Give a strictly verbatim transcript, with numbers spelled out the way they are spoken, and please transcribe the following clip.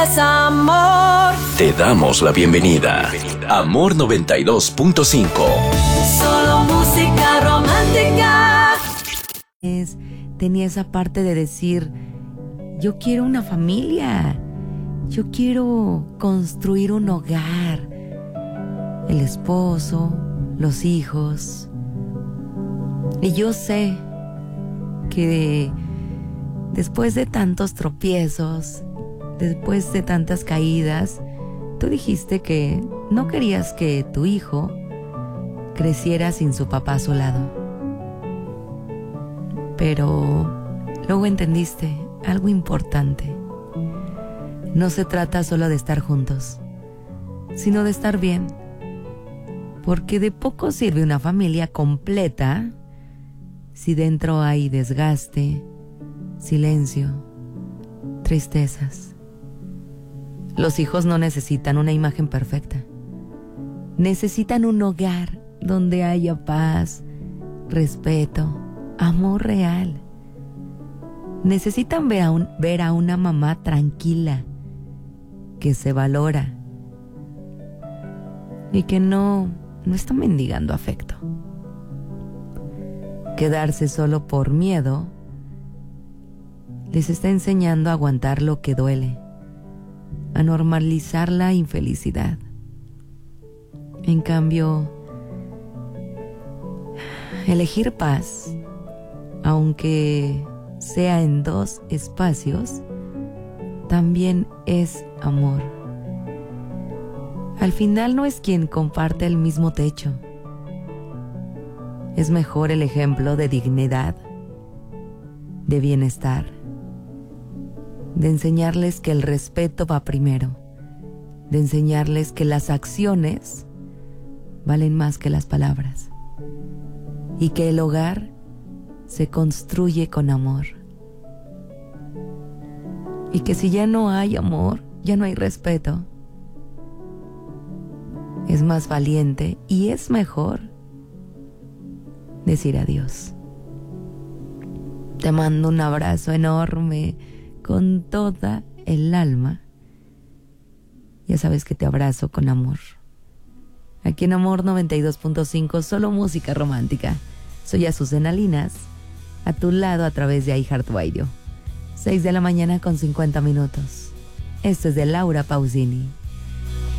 Es amor. Te damos la bienvenida. Amor noventa y dos punto cinco. Solo música romántica. Es, tenía esa parte de decir, yo quiero una familia, yo quiero construir un hogar, el esposo, los hijos. Y yo sé que después de tantos tropiezos, después de tantas caídas, tú dijiste que no querías que tu hijo creciera sin su papá a su lado. Pero luego entendiste algo importante. No se trata solo de estar juntos, sino de estar bien. Porque de poco sirve una familia completa si dentro hay desgaste, silencio, tristezas. Los hijos no necesitan una imagen perfecta. Necesitan un hogar donde haya paz, respeto, amor real. Necesitan ver a, un, ver a una mamá tranquila, que se valora y que no, no está mendigando afecto. Quedarse solo por miedo les está enseñando a aguantar lo que duele, a normalizar la infelicidad. En cambio, elegir paz, aunque sea en dos espacios, también es amor. Al final no es quien comparte el mismo techo. Es mejor el ejemplo de dignidad, de bienestar, de enseñarles que el respeto va primero, de enseñarles que las acciones valen más que las palabras y que el hogar se construye con amor. Y que si ya no hay amor, ya no hay respeto. Es más valiente y es mejor decir adiós. Te mando un abrazo enorme con toda el alma. Ya sabes que te abrazo con amor. Aquí en Amor noventa y dos punto cinco, solo música romántica. Soy Azucena Linas, a tu lado a través de iHeartRadio. seis de la mañana con cincuenta minutos. Esto es de Laura Pausini.